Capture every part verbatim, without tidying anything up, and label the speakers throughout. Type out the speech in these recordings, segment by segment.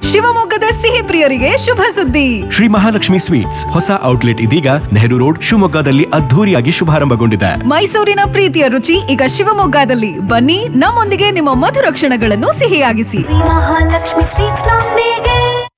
Speaker 1: ಶಿವಮೊಗ್ಗದ ಸಿಹಿ ಪ್ರಿಯರಿಗೆ ಶುಭ ಸುದ್ದಿ.
Speaker 2: ಶ್ರೀ ಮಹಾಲಕ್ಷ್ಮಿ ಸ್ವೀಟ್ಸ್ ಹೊಸ ಔಟ್ಲೆಟ್ ಇದೀಗ ನೆಹರು ರೋಡ್ ಶಿವಮೊಗ್ಗದಲ್ಲಿ ಅದ್ಧೂರಿಯಾಗಿ ಶುಭಾರಂಭಗೊಂಡಿದೆ.
Speaker 1: ಮೈಸೂರಿನ ಪ್ರೀತಿಯ ರುಚಿ ಈಗ ಶಿವಮೊಗ್ಗದಲ್ಲಿ. ಬನ್ನಿ, ನಮ್ಮೊಂದಿಗೆ ನಿಮ್ಮ ಮಧುರ ಕ್ಷಣಗಳನ್ನು ಸಿಹಿಯಾಗಿಸಿ.
Speaker 3: ಮಹಾಲಕ್ಷ್ಮಿ ಸ್ವೀಟ್ಸ್ ನೊಂದಿಗೆ.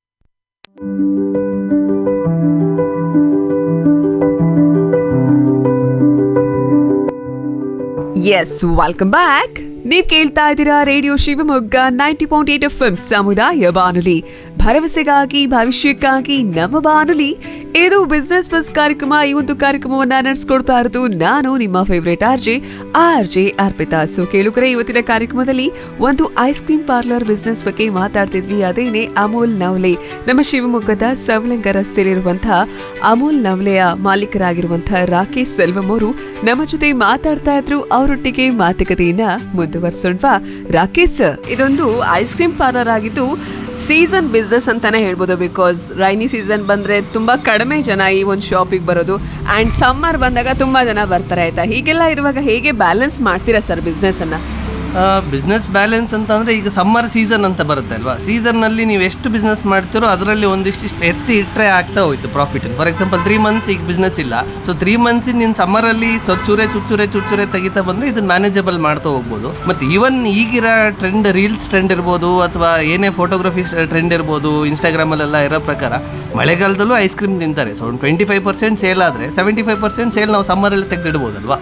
Speaker 4: S, welcome back. ನೀವ್ ಕೇಳ್ತಾ ಇದ್ದೀರಾ radio Shivamogga ninety point eight F M ಸಮುದಾಯ ಬಾನುಲಿ, ಭರವಸೆಗಾಗಿ ಭವಿಷ್ಯಕ್ಕಾಗಿ ನಮ್ಮ ಬಾನುಲಿ. ಇದು ಬಿಸ್ನೆಸ್ ಬಸ್ ಕಾರ್ಯಕ್ರಮ. ಈ ಒಂದು ಕಾರ್ಯಕ್ರಮವನ್ನ ನಡೆಸ್ಕೊಡ್ತಾ ಇರೋದು ನಾನು ನಿಮ್ಮ favourite R J R J Arpita. So ಕೇಳುಗರೆ, ಇವತ್ತಿನ ಕಾರ್ಯಕ್ರಮದಲ್ಲಿ ಒಂದು ಐಸ್ ಕ್ರೀಮ್ ಪಾರ್ಲರ್ ಬಿಸ್ನೆಸ್ ಬಗ್ಗೆ ಮಾತಾಡ್ತಿದ್ವಿ. ಅದೇನೆ ಅಮೂಲ್ ನವಲೆ. ನಮ್ಮ ಶಿವಮೊಗ್ಗದ ಸವಳಂಗ ರಸ್ತೆಯಲ್ಲಿರುವಂತಹ ಅಮೂಲ್ ನವಲೆಯ ಮಾಲೀಕರಾಗಿರುವಂತಹ ರಾಕೇಶ್ ಸೆಲ್ವಂ ಅವರು ನಮ್ಮ ಜೊತೆ ಮಾತಾಡ್ತಾ ಇದ್ರು. ಅವರೊಟ್ಟಿಗೆ ಮಾತುಕತೆಯನ್ನ ಮುಂದುವರ್ಸೋಣವಾ? ರಾಕೇಶ್, ಇದೊಂದು ಐಸ್ ಕ್ರೀಮ್ ಪಾರ್ಲರ್ ಆಗಿದ್ದು ಸೀಸನ್ ಬಿಸ್ನೆಸ್ ಅಂತಾನೆ ಹೇಳ್ಬೋದು. ಬಿಕಾಸ್ ರೈನಿ ಸೀಸನ್ ಬಂದ್ರೆ ತುಂಬಾ ಕಡಿಮೆ ಜನ ಈ ಒಂದು ಶಾಪಿಗೆ ಬರೋದು, ಅಂಡ್ ಸಮ್ಮರ್ ಬಂದಾಗ ತುಂಬಾ ಜನ ಬರ್ತಾರೆ. ಆಯ್ತಾ, ಹೀಗೆಲ್ಲ ಇರುವಾಗ ಹೇಗೆ ಬ್ಯಾಲೆನ್ಸ್ ಮಾಡ್ತೀರಾ ಸರ್ ಬಿಸ್ನೆಸ್ ಅನ್ನ?
Speaker 5: ಬಿಸ್ನೆಸ್ ಬ್ಯಾಲೆನ್ಸ್ ಅಂತ ಅಂದರೆ, ಈಗ ಸಮ್ಮರ್ ಸೀಸನ್ ಅಂತ ಬರುತ್ತೆ ಅಲ್ವಾ, ಸೀಸನ್ನಲ್ಲಿ ನೀವು ಎಷ್ಟು ಬಿಸ್ನೆಸ್ ಮಾಡ್ತೀರೋ ಅದರಲ್ಲಿ ಒಂದಿಷ್ಟು ಎತ್ತಿ ಇಟ್ಟರೆ ಆಗ್ತಾ ಹೋಯ್ತು profit. For example three months ಈಗ ಬಿಸ್ನೆಸ್ ಇಲ್ಲ, ಸೊ ತ್ರೀ ಮಂತ್ಸ್ ನೀನು ಸಮ್ಮರಲ್ಲಿ ಚುಚ್ಚೂರೆ ಚುಚ್ಚೂರೆ ಚುಚ್ಚೂರೆ ತೆಗಿತಾ ಬಂದರೆ ಇದನ್ನು ಮ್ಯಾನೇಜಬಲ್ ಮಾಡ್ತಾ ಹೋಗ್ಬೋದು. ಮತ್ತು ಈವನ್ ಈಗಿರೋ ಟ್ರೆಂಡ್, ರೀಲ್ಸ್ ಟ್ರೆಂಡ್ ಇರ್ಬೋದು ಅಥವಾ ಏನೇ ಫೋಟೋಗ್ರಫಿ ಟ್ರೆಂಡ್ ಇರ್ಬೋದು, ಇನ್ಸ್ಟಾಗ್ರಾಮಲ್ಲೆಲ್ಲ ಇರೋ ಪ್ರಕಾರ ಮಳೆಗಾಲದಲ್ಲೂ ಐಸ್ ಕ್ರೀಮ್ ತಿಂತಾರೆ. ಸೊ ಒಂದು ಟ್ವೆಂಟಿ ಫೈವ್ ಪರ್ಸೆಂಟ್ ಸೇಲ್ ಆದರೆ ಸೆವೆಂಟಿ ಫೈವ್ ಪರ್ಸೆಂಟ್ ಸೇಲ್ ನಾವು ಸಮ್ಮರಲ್ಲಿ ತೆಗೆದಿಡ್ಬೋದಲ್ವಾ?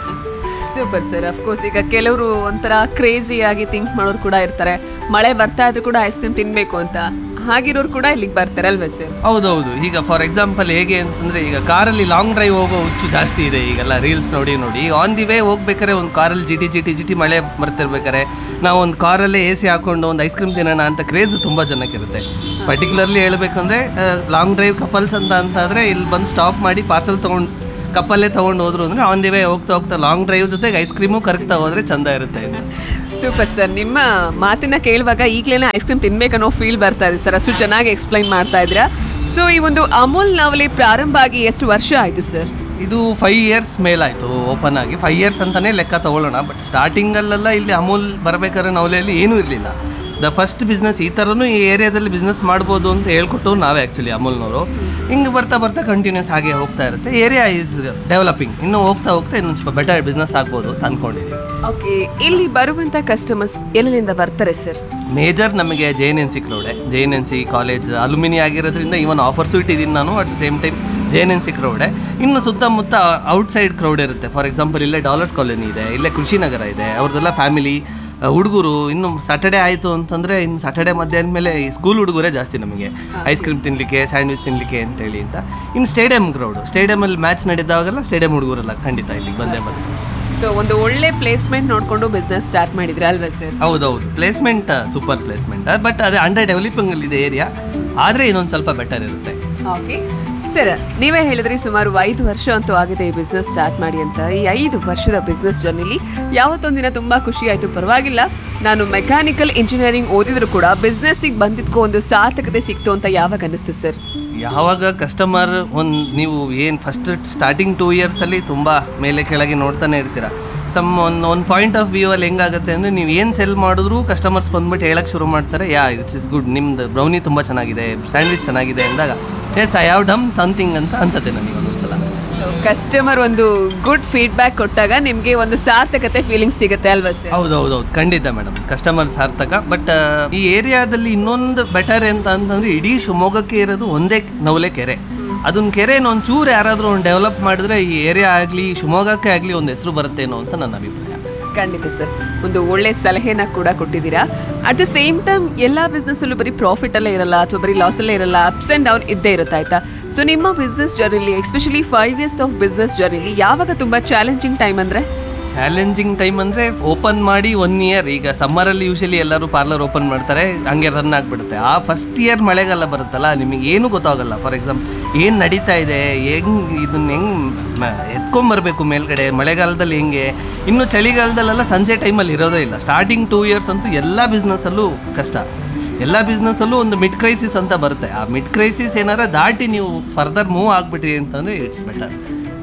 Speaker 4: Super sir. ಅಫ್ಕೋರ್ಸ್ ಈಗ ಕೆಲವರು ಒಂಥರ ಕ್ರೇಜಿ ಆಗಿ ಥಿಂಕ್ ಮಾಡೋರು ಕೂಡ ಇರ್ತಾರೆ, ಮಳೆ ಬರ್ತಾ ಇದ್ರು ಕೂಡ ಐಸ್ ಕ್ರೀಮ್ ತಿನ್ಬೇಕು ಅಂತ. ಹಾಗಿರೋರು ಕೂಡ ಇಲ್ಲಿಗೆ ಬರ್ತಾರೆ ಅಲ್ವಾ ಸರ್?
Speaker 5: ಹೌದೌದು. ಈಗ ಫಾರ್ ಎಕ್ಸಾಂಪಲ್ ಹೇಗೆ ಅಂತಂದರೆ, ಈಗ ಕಾರಲ್ಲಿ ಲಾಂಗ್ ಡ್ರೈವ್ ಹೋಗೋ ಹುಚ್ಚು ಜಾಸ್ತಿ ಇದೆ ಈಗೆಲ್ಲ, ರೀಲ್ಸ್ ನೋಡಿ ನೋಡಿ. ಆನ್ ದಿ ವೇ ಹೋಗ್ಬೇಕಾರೆ ಒಂದು ಕಾರಲ್ಲಿ ಜಿಟಿ ಜಿಟಿ ಜಿಟಿ ಮಳೆ ಬರ್ತಿರ್ಬೇಕಾರೆ ನಾವು ಒಂದು ಕಾರಲ್ಲೇ ಎ ಸಿ ಹಾಕೊಂಡು ಒಂದು ಐಸ್ ಕ್ರೀಮ್ ತಿನ್ನೋಣ ಅಂತ ಕ್ರೇಜ್ ತುಂಬ ಜನಕ್ಕಿರುತ್ತೆ. ಪರ್ಟಿಕ್ಯುಲರ್ಲಿ ಹೇಳ್ಬೇಕಂದ್ರೆ ಲಾಂಗ್ ಡ್ರೈವ್ ಕಪಲ್ಸ್ ಅಂತ ಅಂತಾದರೆ ಇಲ್ಲಿ ಬಂದು ಸ್ಟಾಪ್ ಮಾಡಿ ಪಾರ್ಸಲ್ ತೊಗೊಂಡು ಕಪ್ಪಲ್ಲೇ ತೊಗೊಂಡು ಹೋದ್ರು ಅಂದರೆ ಆನ್ ದಿ ವೇ ಹೋಗ್ತಾ ಹೋಗ್ತಾ ಲಾಂಗ್ ಡ್ರೈವ್ ಜೊತೆಗೆ ಐಸ್ ಕ್ರೀಮು ಕರಗ್ತಾ ಹೋದರೆ ಚೆಂದ ಇರುತ್ತೆ.
Speaker 4: Super sir. ನಿಮ್ಮ ಮಾತಿನ ಕೇಳುವಾಗ ಈಗಲೇ ಐಸ್ ಕ್ರೀಮ್ ತಿನ್ಬೇಕನ್ನೋ ಫೀಲ್ ಬರ್ತಾ ಇದೆ ಸರ್, ಅಷ್ಟು ಚೆನ್ನಾಗಿ ಎಕ್ಸ್ಪ್ಲೈನ್ ಮಾಡ್ತಾ ಇದ್ದೀರಾ. ಸೊ ಈ ಒಂದು ಅಮೂಲ್ ನವಲೆ ಪ್ರಾರಂಭ ಆಗಿ ಎಷ್ಟು ವರ್ಷ ಆಯಿತು ಸರ್?
Speaker 5: ಇದು ಫೈವ್ ಇಯರ್ಸ್ ಮೇಲಾಯಿತು ಓಪನ್ ಆಗಿ. ಫೈವ್ ಇಯರ್ಸ್ ಅಂತಲೇ ಲೆಕ್ಕ ತೊಗೊಳ್ಳೋಣ. ಬಟ್ ಸ್ಟಾರ್ಟಿಂಗಲ್ಲೆಲ್ಲ ಇಲ್ಲಿ ಅಮೂಲ್ ಬರಬೇಕಾದ್ರೆ ನವಲೆಯಲ್ಲಿ ಏನೂ ಇರಲಿಲ್ಲ. ದ ಫಸ್ಟ್ ಬಿಸ್ನೆಸ್ ಈ ಥರನೂ ಈ ಏರಿಯಾದಲ್ಲಿ ಬಿಸ್ನೆಸ್ ಮಾಡ್ಬೋದು ಅಂತ ಹೇಳ್ಕೊಟ್ಟು ನಾವೇ ಆ್ಯಕ್ಚುಲಿ ಅಮೂಲ್ನವರು. ಹಿಂಗೆ ಬರ್ತಾ ಬರ್ತಾ ಕಂಟಿನ್ಯೂಸ್ ಹಾಗೆ ಹೋಗ್ತಾ ಇರುತ್ತೆ. Area is developing. ಇನ್ನೂ ಹೋಗ್ತಾ ಹೋಗ್ತಾ ಇನ್ನೊಂದು ಸ್ವಲ್ಪ ಬೆಟರ್ ಬಿಸ್ನೆಸ್ ಆಗ್ಬೋದು ಅಂತ ಅಂದ್ಕೊಂಡಿದ್ದೀವಿ.
Speaker 4: ಓಕೆ, ಇಲ್ಲಿ ಬರುವಂಥ ಕಸ್ಟಮರ್ಸ್ ಎಲ್ಲಿಂದ ಬರ್ತಾರೆ ಸರ್?
Speaker 5: ಮೇಜರ್ ನಮಗೆ J N N C ಕ್ರೌಡೆ. J N N C college alumni ಆಗಿರೋದ್ರಿಂದ ಇವನ್ ಆಫರ್ಸು ಇಟ್ಟಿದ್ದೀನಿ ನಾನು. At the same time J N N C ಕ್ರೌಡೆ. ಇನ್ನು ಸುತ್ತಮುತ್ತ ಔಟ್ಸೈಡ್ ಕ್ರೌಡ್ ಇರುತ್ತೆ. ಫಾರ್ ಎಕ್ಸಾಂಪಲ್ ಇಲ್ಲೇ ಡಾಲರ್ಸ್ ಕಾಲೋನಿ ಇದೆ, ಇಲ್ಲೇ ಕೃಷಿನಗರ ಇದೆ, ಅವ್ರದ್ದೆಲ್ಲ ಫ್ಯಾಮಿಲಿ ಹುಡುಗರು. ಇನ್ನು ಸ್ಯಾಟರ್ಡೆ ಆಯಿತು ಅಂತಂದರೆ ಇನ್ನು ಸ್ಯಾಟರ್ಡೆ ಮಧ್ಯಾಹ್ನ ಮೇಲೆ ಸ್ಕೂಲ್ ಹುಡುಗರೇ ಜಾಸ್ತಿ ನಮಗೆ ಐಸ್ ಕ್ರೀಮ್ ತಿನ್ನಲಿಕ್ಕೆ, ಸ್ಯಾಂಡ್ವಿಚ್ ತಿನ್ನಲಿಕ್ಕೆ ಅಂತೇಳಿ ಅಂತ. ಇನ್ನು ಸ್ಟೇಡಿಯಂ ಕ್ರೌಡು, ಸ್ಟೇಡಿಯಮಲ್ಲಿ ಮ್ಯಾಚ್ ನಡೀತಾವಾಗೆಲ್ಲ ಸ್ಟೇಡಿಯಂ ಹುಡುಗರೆಲ್ಲ ಖಂಡಿತ ಇಲ್ಲಿಗೆ ಬಂದೇ ಬಂದು.
Speaker 4: ಸೊ ಒಂದು ಒಳ್ಳೆ ಪ್ಲೇಸ್ಮೆಂಟ್ ನೋಡಿಕೊಂಡು ಬಿಸ್ನೆಸ್ ಸ್ಟಾರ್ಟ್ ಮಾಡಿದ್ರೆ ಅಲ್ವಾ ಸರ್?
Speaker 5: ಹೌದೌದು, ಪ್ಲೇಸ್ಮೆಂಟ್ ಸೂಪರ್ ಪ್ಲೇಸ್ಮೆಂಟ್. ಬಟ್ ಅದೇ ಅಂಡರ್ ಡೆವಲಪಿಂಗ್ ಇದೆ ಏರಿಯಾ, ಆದರೆ ಇನ್ನೊಂದು ಸ್ವಲ್ಪ ಬೆಟರ್ ಇರುತ್ತೆ.
Speaker 4: ಓಕೆ ಸರ್, ನೀವೇ ಹೇಳಿದ್ರಿ ಸುಮಾರು ಐದು ವರ್ಷ ಅಂತೂ ಆಗಿದೆ ಈ ಬಿಸ್ನೆಸ್ ಸ್ಟಾರ್ಟ್ ಮಾಡಿ ಅಂತ. ಈ ಐದು ವರ್ಷದ ಬಿಸ್ನೆಸ್ ಜರ್ನಿಲಿ ಯಾವತ್ತೊಂದಿನ ತುಂಬ ಖುಷಿ ಆಯಿತು, ಪರವಾಗಿಲ್ಲ ನಾನು ಮೆಕ್ಯಾನಿಕಲ್ ಇಂಜಿನಿಯರಿಂಗ್ ಓದಿದ್ರು ಕೂಡ ಬಿಸ್ನೆಸ್ಸಿಗೆ ಬಂದಿದ್ಕೋ ಒಂದು ಸಾರ್ಥಕತೆ ಸಿಕ್ತು ಅಂತ ಯಾವಾಗ ಅನ್ನಿಸ್ತು ಸರ್?
Speaker 5: ಯಾವಾಗ ಕಸ್ಟಮರ್ ಒಂದು ನೀವು ಏನು ಫಸ್ಟ್ ಸ್ಟಾರ್ಟಿಂಗ್ ಟೂ ಇಯರ್ಸಲ್ಲಿ ತುಂಬ ಮೇಲೆ ಕೆಳಗೆ ನೋಡ್ತಾನೆ ಇರ್ತೀರ. ಸಮ್ ಒಂದು ಒಂದು ಪಾಯಿಂಟ್ ಆಫ್ ವ್ಯೂ ಅಲ್ಲಿ ಹೆಂಗಾಗುತ್ತೆ ಅಂದರೆ, ನೀವು ಏನು ಸೆಲ್ ಮಾಡಿದ್ರು ಕಸ್ಟಮರ್ಸ್ ಬಂದ್ಬಿಟ್ಟು ಹೇಳಕ್ಕೆ ಶುರು ಮಾಡ್ತಾರೆ, ಯಾ ಇಟ್ಸ್ ಇಸ್ ಗುಡ್, ನಿಮ್ದು ಬ್ರೌನಿ ತುಂಬ ಚೆನ್ನಾಗಿದೆ, ಸ್ಯಾಂಡ್ವಿಚ್ ಚೆನ್ನಾಗಿದೆ ಅಂದಾಗ S I have done something ಅಂತ ಅನ್ಸುತ್ತೆ ನನಗೆ ಒಂದೊಂದ್ಸಲ.
Speaker 4: ಸೊ ಕಸ್ಟಮರ್ ಒಂದು ಗುಡ್ ಫೀಡ್ಬ್ಯಾಕ್ ಕೊಟ್ಟಾಗ ನಿಮಗೆ ಒಂದು ಸಾರ್ಥಕತೆ ಫೀಲಿಂಗ್ಸ್ ಸಿಗುತ್ತೆ ಅಲ್ವಾ ಸರ್?
Speaker 5: ಹೌದೌದು, ಖಂಡಿತ ಮೇಡಮ್, ಕಸ್ಟಮರ್ ಸಾರ್ಥಕ. ಬಟ್ ಈ ಏರಿಯಾದಲ್ಲಿ ಇನ್ನೊಂದು ಬೆಟರ್ ಅಂತ ಅಂತಂದರೆ, ಇಡೀ ಶಿವಮೊಗ್ಗಕ್ಕೆ ಇರೋದು ಒಂದೇ ನವಲೆ ಕೆರೆ. ಅದೊಂದು ಕೆರೆನ ಒಂದು ಚೂರು ಯಾರಾದರೂ ಒಂದು ಡೆವಲಪ್ ಮಾಡಿದ್ರೆ ಈ ಏರಿಯಾ ಆಗಲಿ ಶಿವಮೊಗ್ಗಕ್ಕೆ ಆಗಲಿ ಒಂದು ಹೆಸರು ಬರುತ್ತೇನೋ ಅಂತ ನನ್ನ ಅಭಿಪ್ರಾಯ.
Speaker 4: ಖಂಡಿತ ಸರ್, ಒಂದು ಒಳ್ಳೆ ಸಲಹೆನ ಕೂಡ ಕೊಟ್ಟಿದ್ದೀರಾ. ಅಟ್ ದ ಸೇಮ್ ಟೈಮ್ ಎಲ್ಲ ಬಿಸ್ನೆಸ್ಸಲ್ಲೂ ಬರೀ ಪ್ರಾಫಿಟ್ ಅಲ್ಲೇ ಇರಲ್ಲ ಅಥವಾ ಬರೀ ಲಾಸಲ್ಲೇ ಇರಲ್ಲ, ಅಪ್ಸ್ ಆ್ಯಂಡ್ ಡೌನ್ ಇದ್ದೇ ಇರುತ್ತೆ ಆಯ್ತಾ. ಸೊ ನಿಮ್ಮ business ಜರ್ನಿಲಿ, especially five years of business ಜರ್ನಿಲಿ ಯಾವಾಗ ತುಂಬ ಚಾಲೆಂಜಿಂಗ್ ಟೈಮ್ ಅಂದರೆ?
Speaker 5: ಚಾಲೆಂಜಿಂಗ್ ಟೈಮ್ ಅಂದರೆ ಓಪನ್ ಮಾಡಿ ಒನ್ ಇಯರ್, ಈಗ ಸಮ್ಮರಲ್ಲಿ ಯೂಶಲಿ ಎಲ್ಲರೂ ಪಾರ್ಲರ್ ಓಪನ್ ಮಾಡ್ತಾರೆ, ಹಂಗೆ ರನ್ ಆಗಿಬಿಡುತ್ತೆ. ಆ ಫಸ್ಟ್ ಇಯರ್ ಮಳೆಗಾಲ ಬರುತ್ತಲ್ಲ, ನಿಮಗೆ ಏನೂ ಗೊತ್ತಾಗಲ್ಲ. ಫಾರ್ ಎಕ್ಸಾಂಪಲ್ ಏನು ನಡೀತಾ ಇದೆ, ಹೆಂಗೆ ಇದನ್ನ ಹೆಂಗೆ ಎತ್ಕೊಂಬರ್ಬೇಕು ಮೇಲ್ಗಡೆ, ಮಳೆಗಾಲದಲ್ಲಿ ಹೆಂಗೆ. ಇನ್ನು ಚಳಿಗಾಲದಲ್ಲೆಲ್ಲ ಸಂಜೆ ಟೈಮಲ್ಲಿ ಇರೋದೇ ಇಲ್ಲ. ಸ್ಟಾರ್ಟಿಂಗ್ ಟೂ ಇಯರ್ಸ್ ಅಂತೂ ಎಲ್ಲ ಬಿಸ್ನೆಸ್ಸಲ್ಲೂ ಕಷ್ಟ. ಎಲ್ಲ ಬಿಸ್ನೆಸ್ಸಲ್ಲೂ ಒಂದು ಮಿಡ್ ಕ್ರೈಸಿಸ್ ಅಂತ ಬರುತ್ತೆ. ಆ ಮಿಡ್ ಕ್ರೈಸಿಸ್ ಏನಾರ ದಾಟಿ ನೀವು ಫರ್ದರ್ ಮೂವ್ ಆಗಿಬಿಟ್ರಿ ಅಂತಂದರೆ ಇಟ್ಸ್ ಬೆಟರ್.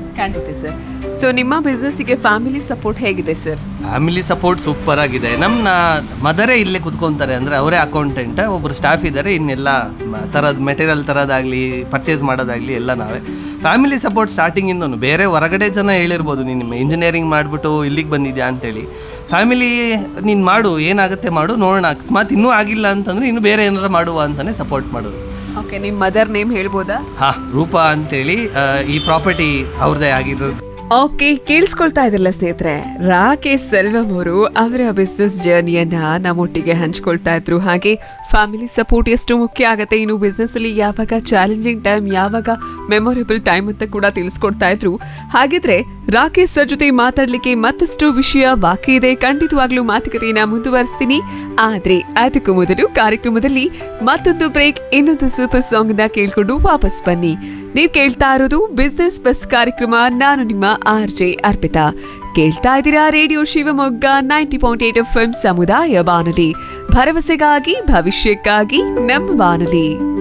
Speaker 4: ಖಂಡಿತ ಸರ್. ಸೊ ನಿಮ್ಮ ಬಿಸ್ನೆಸ್ಗೆ ಫ್ಯಾಮಿಲಿ ಸಪೋರ್ಟ್ ಹೇಗಿದೆ ಸರ್?
Speaker 5: ಫ್ಯಾಮಿಲಿ ಸಪೋರ್ಟ್ ಸೂಪರ್ ಆಗಿದೆ. ನಮ್ಮ ಮದರೇ ಇಲ್ಲೇ ಕುತ್ಕೊಂತಾರೆ, ಅಂದರೆ ಅವರೇ ಅಕೌಂಟೆಂಟ್, ಒಬ್ಬರು ಸ್ಟಾಫ್ ಇದ್ದಾರೆ, ಇನ್ನೆಲ್ಲ ಥರದ ಮೆಟೀರಿಯಲ್ ತರೋದಾಗಲಿ ಪರ್ಚೇಸ್ ಮಾಡೋದಾಗಲಿ ಎಲ್ಲ ನಾವೇ. Family support ಸ್ಟಾರ್ಟಿಂಗಿಂದನು. ಬೇರೆ ಹೊರಗಡೆ ಜನ ಹೇಳಿರ್ಬೋದು ನೀನು ಇಂಜಿನಿಯರಿಂಗ್ ಮಾಡಿಬಿಟ್ಟು ಇಲ್ಲಿಗೆ ಬಂದಿದ್ಯಾ ಅಂತೇಳಿ. ಫ್ಯಾಮಿಲಿ ನೀನು ಮಾಡು, ಏನಾಗುತ್ತೆ ಮಾಡು, ನೋಡೋಣ, ಅಕಸ್ಮಾತ್ ಇನ್ನೂ ಆಗಿಲ್ಲ ಅಂತಂದರೆ ಇನ್ನು ಬೇರೆ ಏನಾರು ಮಾಡುವ ಅಂತಲೇ ಸಪೋರ್ಟ್ ಮಾಡೋದು.
Speaker 4: ಓಕೆ, ನಿಮ್ಮ ಮದರ್ ನೇಮ್ ಹೇಳ್ಬೋದಾ?
Speaker 5: ಹಾಂ, ರೂಪಾ ಅಂತೇಳಿ. ಈ ಪ್ರಾಪರ್ಟಿ ಅವ್ರದ್ದೇ ಆಗಿರೋದು.
Speaker 4: ಓಕೆ, ಕೇಳಿಸ್ಕೊಳ್ತಾ ಇದ್ರಲ್ಲ ಸ್ನೇಹಿತರೆ, ರಾಕೇಶ್ ಸೆಲ್ವಂ ಅವರು ಅವರ ಬಿಸ್ನೆಸ್ ಜರ್ನಿಯನ್ನ ನಮ್ಮೊಟ್ಟಿಗೆ ಹಂಚ್ಕೊಳ್ತಾ ಇದ್ರು. ಹಾಗೆ ಫ್ಯಾಮಿಲಿ ಸಪೋರ್ಟ್ ಎಷ್ಟು ಮುಖ್ಯ ಆಗುತ್ತೆ, ಇನ್ನು ಬಿಸ್ನೆಸ್ ಅಲ್ಲಿ ಯಾವಾಗ ಚಾಲೆಂಜಿಂಗ್ ಟೈಮ್, ಯಾವಾಗ ಮೆಮೊರೇಬಲ್ ಟೈಮ್ ಅಂತ ಕೂಡ ತಿಳಿಸ್ಕೊಡ್ತಾ ಇದ್ರು. ಹಾಗಿದ್ರೆ ರಾಕೇಶ್ ಸರ್ ಜೊತೆ ಮಾತಾಡ್ಲಿಕ್ಕೆ ಮತ್ತಷ್ಟು ವಿಷಯ ಬಾಕಿ ಇದೆ. ಖಂಡಿತವಾಗ್ಲೂ ಮಾತುಕತೆಯನ್ನ ಮುಂದುವರಿಸ್ತೀನಿ. ಆದ್ರೆ ಅದಕ್ಕೂ ಮೊದಲು ಕಾರ್ಯಕ್ರಮದಲ್ಲಿ ಮತ್ತೊಂದು ಬ್ರೇಕ್, ಇನ್ನೊಂದು ಸೂಪರ್ ಸಾಂಗ್ ನ ಕೇಳ್ಕೊಂಡು ವಾಪಸ್ ಬನ್ನಿ. ನೀವ್ ಕೇಳ್ತಾ ಇರೋದು ಬಿಸ್ನೆಸ್ ಬಸ್ ಕಾರ್ಯಕ್ರಮ. ನಾನು ನಿಮ್ಮ ಆರ್ ಜೆ ಅರ್ಪಿತಾ. ಕೇಳ್ತಾ ಇದ್ದೀರಾ radio Shivamogga ninety point eight F M ಸಮುದಾಯ ಬಾನುಲಿ, ಭರವಸೆಗಾಗಿ ಭವಿಷ್ಯಕ್ಕಾಗಿ ನಮ್ಮ ಬಾನುಲಿ.